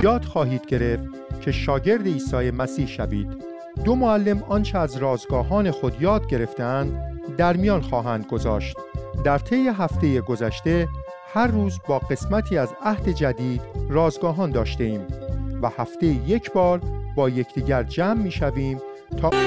یاد خواهید گرفت که شاگرد عیسی مسیح شوید. 2 معلم آنچه از رازگاهان خود یاد گرفتند در میان خواهند گذاشت. در طی هفته گذشته هر روز با قسمتی از عهد جدید رازگاهان داشته ایم و هفته یک بار با یکدیگر جمع می شویم تا